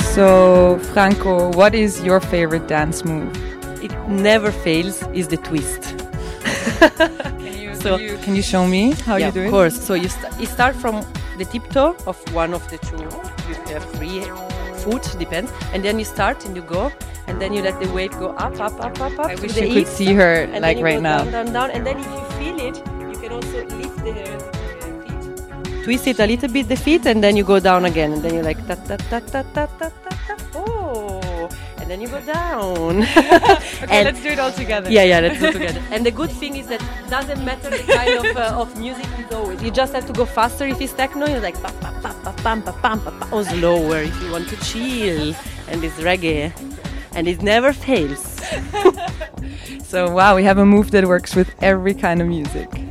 So, Franco, what is your favorite dance move? It never fails is the twist. Can you show me how you do it? Of course. So you start from the tiptoe of one of the two. You have free foot, depends. And then you start and you go. And then you let the weight go up. I wish you could see her and like then you right go now. Down. And then if you feel it, you can also lift the feet. Twist it a little bit, the feet, and then you go down again. And then you're like ta ta ta ta ta ta ta. Oh, and then you go down. Okay, let's do it all together. Yeah, let's do it together. And the good thing is that it doesn't matter the kind of music you go with. You just have to go faster if it's techno. You're like pa pa pa pa pam pa pam pa pa. Or slower if you want to chill. And it's reggae. And it never fails. So, wow, we have a move that works with every kind of music.